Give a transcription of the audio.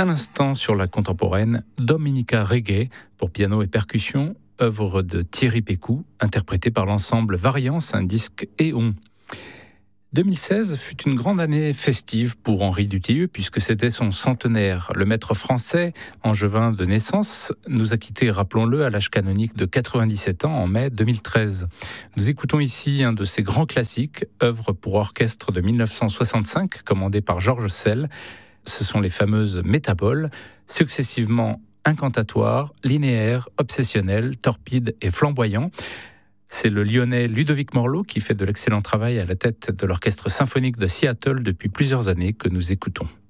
À l'instant sur la contemporaine Dominica Reggae pour piano et percussion, œuvre de Thierry Pécou, interprétée par l'ensemble Variance, un disque Éon. 2016 fut une grande année festive pour Henri Dutilleux puisque c'était son centenaire. Le maître français, angevin de naissance, nous a quittés, rappelons-le, à l'âge canonique de 97 ans en mai 2013. Nous écoutons ici un de ses grands classiques, œuvre pour orchestre de 1965, commandée par Georges Sell. Ce sont les fameuses métaboles, successivement incantatoires, linéaires, obsessionnelles, torpides et flamboyants. C'est le Lyonnais Ludovic Morlot qui fait de l'excellent travail à la tête de l'orchestre symphonique de Seattle depuis plusieurs années que nous écoutons.